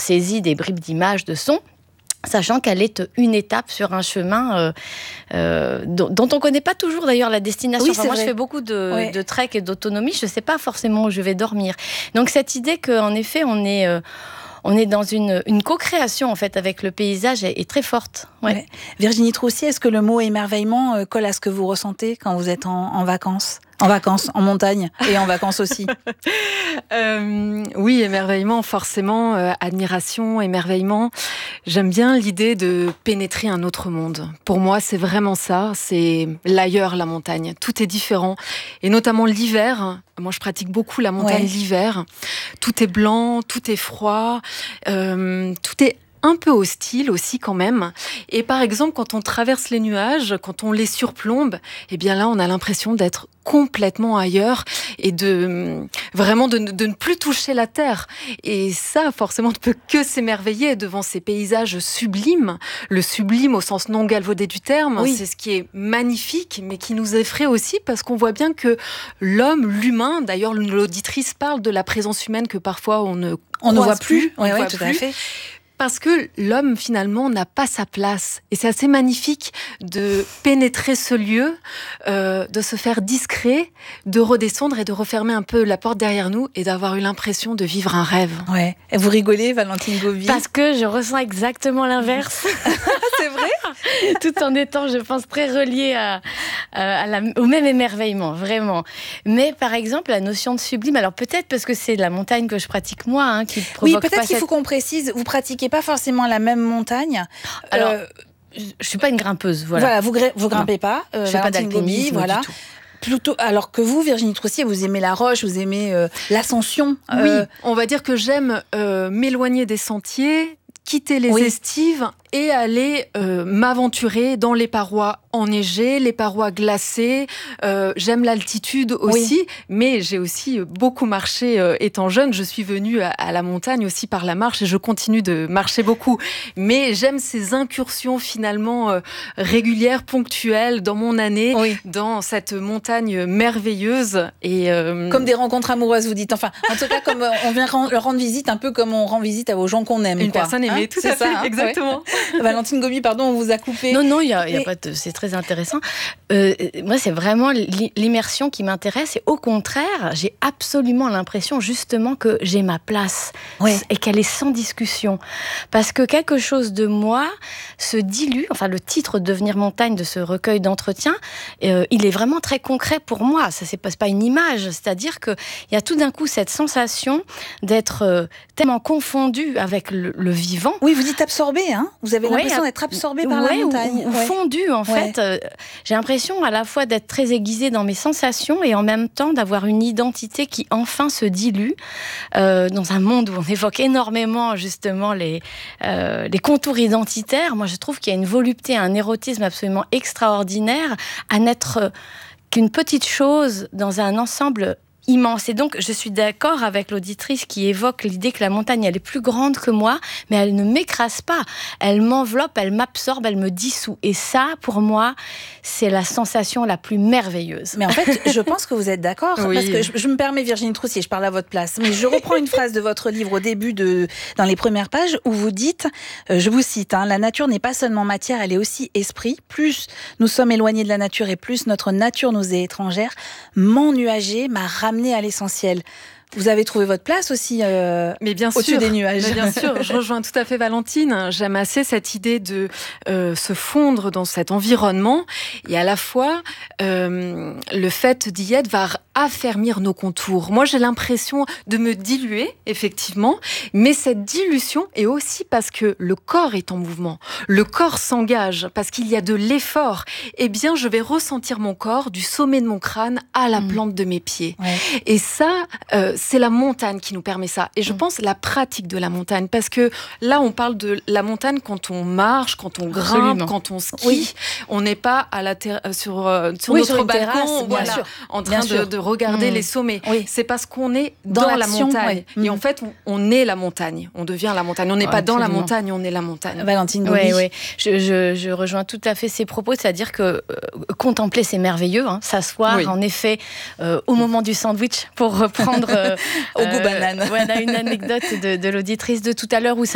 saisit des bribes d'images, de sons, sachant qu'elle est une étape sur un chemin dont on ne connaît pas toujours d'ailleurs la destination. Oui, moi, je fais beaucoup de trek et d'autonomie, je ne sais pas forcément où je vais dormir. Donc cette idée qu'en effet, on est dans une co-création en fait, avec le paysage est très forte. Ouais. Virginie Troussier, est-ce que le mot émerveillement colle à ce que vous ressentez quand vous êtes en vacances ? En vacances, en montagne et en vacances aussi. Oui, émerveillement, forcément, admiration, émerveillement. J'aime bien l'idée de pénétrer un autre monde. Pour moi, c'est vraiment ça, c'est l'ailleurs, la montagne. Tout est différent, et notamment l'hiver. Moi, je pratique beaucoup la montagne l'hiver. Tout est blanc, tout est froid, tout est un peu hostile aussi quand même. Et par exemple, quand on traverse les nuages, quand on les surplombe, eh bien là, on a l'impression d'être complètement ailleurs et vraiment de ne plus toucher la terre. Et ça, forcément, on ne peut que s'émerveiller devant ces paysages sublimes. Le sublime au sens non galvaudé du terme, c'est ce qui est magnifique, mais qui nous effraie aussi parce qu'on voit bien que l'humain, d'ailleurs, l'auditrice parle de la présence humaine que parfois on ne voit plus. Oui, tout à fait. Parce que l'homme, finalement, n'a pas sa place. Et c'est assez magnifique de pénétrer ce lieu, de se faire discret, de redescendre et de refermer un peu la porte derrière nous et d'avoir eu l'impression de vivre un rêve. Ouais. Et vous rigolez, Valentine Gobi ? Parce que je ressens exactement l'inverse. C'est vrai ? Tout en étant, je pense, très reliée au même émerveillement, vraiment. Mais par exemple, la notion de sublime, alors peut-être parce que c'est la montagne que je pratique moi, qui provoque. Oui, peut-être qu'il faut qu'on précise, vous pratiquez pas forcément la même montagne. Alors, je suis pas une grimpeuse, voilà. Voilà, vous grimpez pas. Je fais pas d'alpinisme, voilà. Du tout. Plutôt, alors que vous, Virginie Troussier, vous aimez la roche, vous aimez l'ascension. Oui, on va dire que j'aime m'éloigner des sentiers, quitter les estives et aller m'aventurer dans les parois enneigées, les parois glacées. J'aime l'altitude aussi, mais j'ai aussi beaucoup marché étant jeune. Je suis venue à la montagne aussi par la marche et je continue de marcher beaucoup. Mais j'aime ces incursions finalement régulières, ponctuelles dans mon année, dans cette montagne merveilleuse. Et, comme des rencontres amoureuses, vous dites. Enfin, en tout cas, comme on vient leur rendre visite, un peu comme on rend visite aux gens qu'on aime. Une personne aimée, tout à fait, exactement. Valentine Gobi, pardon, on vous a coupé. Non, il y a pas de, c'est très intéressant. Moi, c'est vraiment l'immersion qui m'intéresse. Et au contraire, j'ai absolument l'impression justement que j'ai ma place et qu'elle est sans discussion. Parce que quelque chose de moi se dilue. Enfin, le titre Devenir montagne de ce recueil d'entretiens, il est vraiment très concret pour moi. Ça, c'est pas une image. C'est-à-dire qu'il y a tout d'un coup cette sensation d'être tellement confondu avec le vivant. Oui, vous dites absorbé, hein ? Vous avez l'impression d'être absorbé par la montagne. Ou fondu, en fait. J'ai l'impression à la fois d'être très aiguisée dans mes sensations et en même temps d'avoir une identité qui enfin se dilue dans un monde où on évoque énormément justement les contours identitaires. Moi, je trouve qu'il y a une volupté, un érotisme absolument extraordinaire à n'être qu'une petite chose dans un ensemble immense. Et donc, je suis d'accord avec l'auditrice qui évoque l'idée que la montagne, elle est plus grande que moi, mais elle ne m'écrase pas. Elle m'enveloppe, elle m'absorbe, elle me dissout. Et ça, pour moi, c'est la sensation la plus merveilleuse. Mais en fait, je pense que vous êtes d'accord, parce que je me permets, Virginie Troussier, je parle à votre place, mais je reprends une phrase de votre livre au début, dans les premières pages, où vous dites, je vous cite, la nature n'est pas seulement matière, elle est aussi esprit. Plus nous sommes éloignés de la nature et plus notre nature nous est étrangère, m'ennuager m'a ramené à l'essentiel. Vous avez trouvé votre place aussi mais bien au-dessus sûr, des nuages. Mais bien sûr, je rejoins tout à fait Valentine. J'aime assez cette idée de se fondre dans cet environnement et à la fois le fait d'y être va affermir nos contours. Moi, j'ai l'impression de me diluer, effectivement, mais cette dilution est aussi parce que le corps est en mouvement. Le corps s'engage parce qu'il y a de l'effort. Eh bien, je vais ressentir mon corps du sommet de mon crâne à la plante de mes pieds. Et ça, c'est la montagne qui nous permet ça. Et je pense la pratique de la montagne, parce que là, on parle de la montagne quand on marche, quand on grimpe, quand on skie. On n'est pas à sur notre balcon, en train de regarder les sommets. C'est parce qu'on est dans la montagne. Et en fait, on est la montagne. On devient la montagne. On n'est pas dans la montagne, on est la montagne. Valentine Gobi. Oui. Je rejoins tout à fait ces propos, c'est-à-dire que contempler, c'est merveilleux. S'asseoir, en effet, au moment du sandwich, pour reprendre au goût banane. Voilà une anecdote de l'auditrice de tout à l'heure où